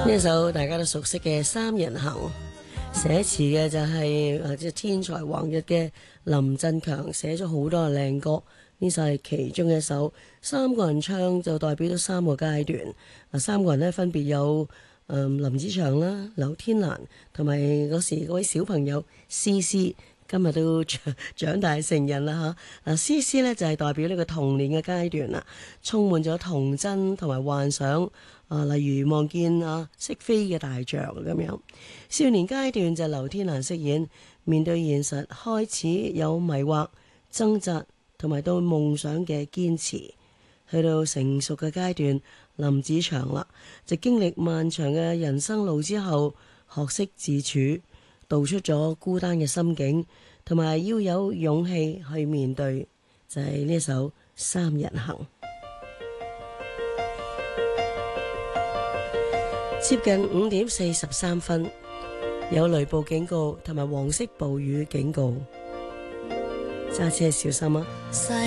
呢一首大家都熟悉嘅《三人行》，寫詞嘅就係即係天才橫溢嘅林振強，寫咗好多靚歌。呢首係其中一首，三個人唱就代表咗三個階段。三個人呢分別有林子祥啦、劉天蘭同埋嗰時嗰位小朋友詩詩。今日都長大成人啦嚇，詩詩呢就係代表呢個童年嘅階段啦，充滿咗童真同埋幻想，例如望見識飛嘅大象咁樣。少年階段就劉天蘭飾演，面對現實開始有迷惑、掙扎同埋對夢想嘅堅持。去到成熟嘅階段，林子祥啦，就經歷漫長嘅人生路之後，學識自處。道出咗孤單嘅心境，同埋要有勇氣去面對，就係呢首《三人行》。接近5:43，有雷暴警告同埋黃色暴雨警告，揸車小心啊！